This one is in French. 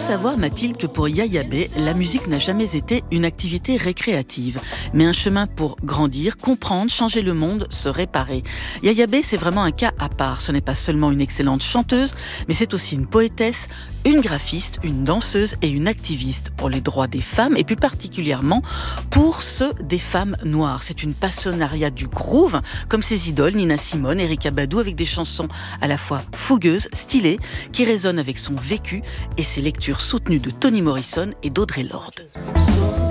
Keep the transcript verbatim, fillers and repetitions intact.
savoir, Mathilde, que pour Yaya Bey, la musique n'a jamais été une activité récréative, mais un chemin pour grandir, comprendre, changer le monde, se réparer. Yaya Bey, c'est vraiment un cas à part. Ce n'est pas seulement une excellente chanteuse, mais c'est aussi une poétesse, une graphiste, une danseuse et une activiste pour les droits des femmes et plus particulièrement pour ceux des femmes noires. C'est une passionnariat du groove, comme ses idoles Nina Simone, Erykah Badu, avec des chansons à la fois fougueuses, stylées, qui résonnent avec son vécu et ses lectures soutenues de Toni Morrison et d'Audre Lorde.